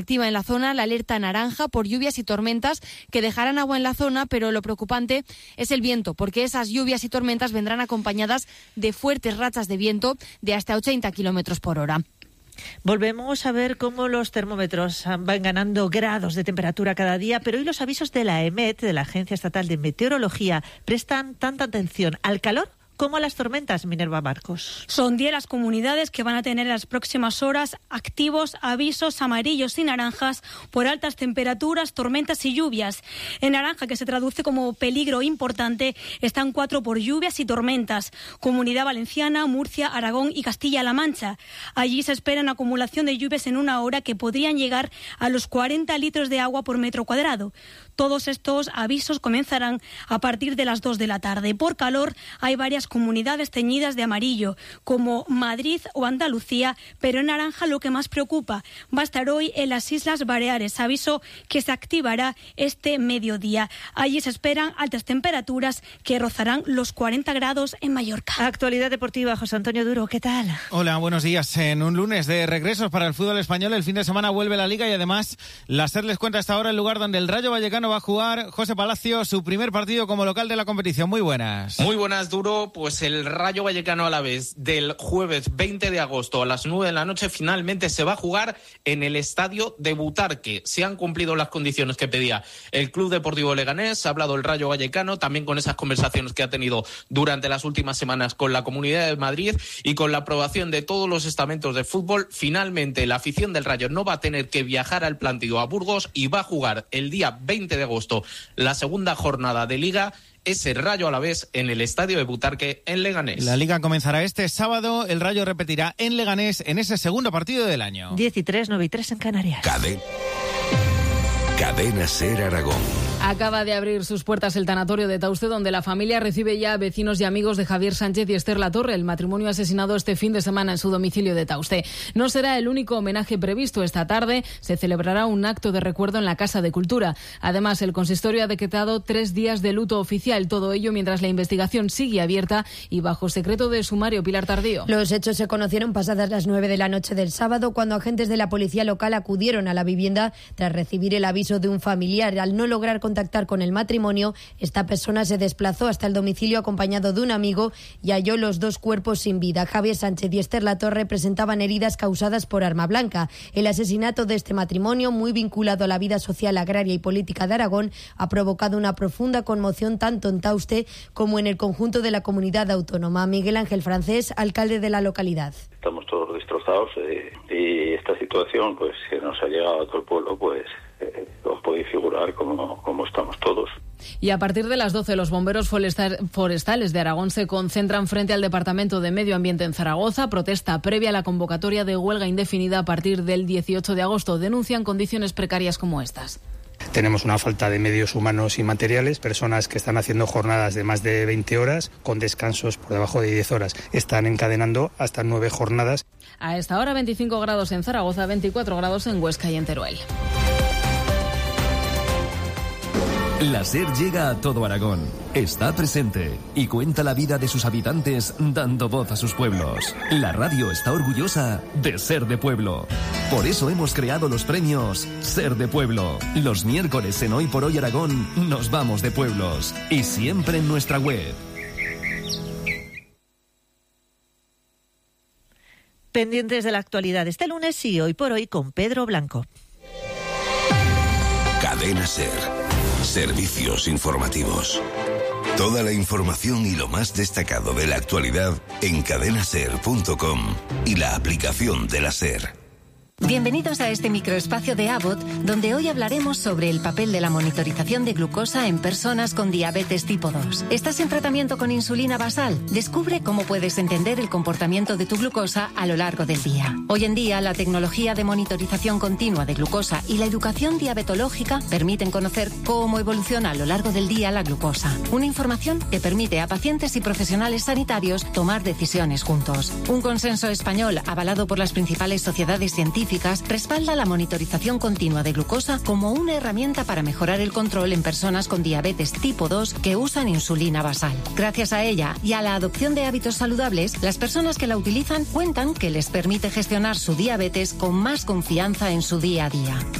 Activa en la zona la alerta naranja por lluvias y tormentas que dejarán agua en la zona, pero lo preocupante es el viento, porque esas lluvias y tormentas vendrán acompañadas de fuertes rachas de viento de hasta 80 kilómetros por hora. Volvemos a ver cómo los termómetros van ganando grados de temperatura cada día, pero hoy los avisos de la EMET, de la Agencia Estatal de Meteorología, prestan tanta atención al calor como a las tormentas. Minerva Marcos. Son 10 las comunidades que van a tener en las próximas horas activos avisos amarillos y naranjas por altas temperaturas, tormentas y lluvias. En naranja, que se traduce como peligro importante, están 4 por lluvias y tormentas. Comunidad Valenciana, Murcia, Aragón y Castilla-La Mancha. Allí se espera una acumulación de lluvias en una hora que podrían llegar a los 40 litros de agua por metro cuadrado. Todos estos avisos comenzarán a partir de las 2 de la tarde. Por calor hay varias comunidades teñidas de amarillo, como Madrid o Andalucía, pero en naranja lo que más preocupa va a estar hoy en las Islas Baleares, aviso que se activará este mediodía. Allí se esperan altas temperaturas que rozarán los 40 grados en Mallorca. Actualidad deportiva, José Antonio Duro, ¿qué tal? Hola, buenos días. En un lunes de regresos para el fútbol español, el fin de semana vuelve la Liga y además la SER les cuenta hasta ahora el lugar donde el Rayo Vallecano va a jugar. José Palacio, su primer partido como local de la competición. Muy buenas. Muy buenas, Duro. Pues el Rayo Vallecano Alavés del jueves 20 de agosto a las 9 de la noche finalmente se va a jugar en el estadio de Butarque. Se han cumplido las condiciones que pedía el Club Deportivo Leganés. Ha hablado el Rayo Vallecano también con esas conversaciones que ha tenido durante las últimas semanas con la Comunidad de Madrid y con la aprobación de todos los estamentos de fútbol. Finalmente la afición del Rayo no va a tener que viajar al Plántido a Burgos y va a jugar el día 20 de agosto la segunda jornada de Liga. Ese Rayo Alavés en el estadio de Butarque en Leganés. La Liga comenzará este sábado. El Rayo repetirá en Leganés en ese segundo partido del año. 10:03, 9:03 en Canarias. Cadena SER Aragón. Acaba de abrir sus puertas el tanatorio de Tauste, donde la familia recibe ya a vecinos y amigos de Javier Sánchez y Esther Latorre, el matrimonio asesinado este fin de semana en su domicilio de Tauste. No será el único homenaje previsto. Esta tarde se celebrará un acto de recuerdo en la Casa de Cultura. Además, el consistorio ha decretado 3 días de luto oficial. Todo ello mientras la investigación sigue abierta y bajo secreto de sumario. Pilar Tardío. Los hechos se conocieron pasadas las 9 de la noche del sábado, cuando agentes de la policía local acudieron a la vivienda tras recibir el aviso de un familiar. Al no lograr contactar con el matrimonio, esta persona se desplazó hasta el domicilio acompañado de un amigo y halló los 2 cuerpos sin vida. Javier Sánchez y Esther Latorre presentaban heridas causadas por arma blanca. El asesinato de este matrimonio, muy vinculado a la vida social, agraria y política de Aragón, ha provocado una profunda conmoción tanto en Tauste como en el conjunto de la comunidad autónoma. Miguel Ángel Francés, alcalde de la localidad. Estamos todos destrozados y esta situación pues que nos ha llegado a todo el pueblo, pues os podéis figurar cómo estamos todos. Y a partir de las 12 los bomberos forestales de Aragón se concentran frente al Departamento de Medio Ambiente en Zaragoza. Protesta previa a la convocatoria de huelga indefinida a partir del 18 de agosto. Denuncian condiciones precarias como estas. Tenemos una falta de medios humanos y materiales, personas que están haciendo jornadas de más de 20 horas con descansos por debajo de 10 horas. Están encadenando hasta 9 jornadas. A esta hora 25 grados en Zaragoza, 24 grados en Huesca y en Teruel. La SER llega a todo Aragón, está presente y cuenta la vida de sus habitantes dando voz a sus pueblos. La radio está orgullosa de ser de pueblo. Por eso hemos creado los premios Ser de Pueblo. Los miércoles en Hoy por Hoy Aragón nos vamos de pueblos y siempre en nuestra web. Pendientes de la actualidad este lunes y Hoy por Hoy con Pedro Blanco. Cadena SER. Servicios informativos. Toda la información y lo más destacado de la actualidad en cadenaser.com y la aplicación de la SER. Bienvenidos a este microespacio de Abbott, donde hoy hablaremos sobre el papel de la monitorización de glucosa en personas con diabetes tipo 2. ¿Estás en tratamiento con insulina basal? Descubre cómo puedes entender el comportamiento de tu glucosa a lo largo del día. Hoy en día, la tecnología de monitorización continua de glucosa y la educación diabetológica permiten conocer cómo evoluciona a lo largo del día la glucosa. Una información que permite a pacientes y profesionales sanitarios tomar decisiones juntos. Un consenso español avalado por las principales sociedades científicas científicas, respalda la monitorización continua de glucosa como una herramienta para mejorar el control en personas con diabetes tipo 2 que usan insulina basal. Gracias a ella y a la adopción de hábitos saludables, las personas que la utilizan cuentan que les permite gestionar su diabetes con más confianza en su día a día.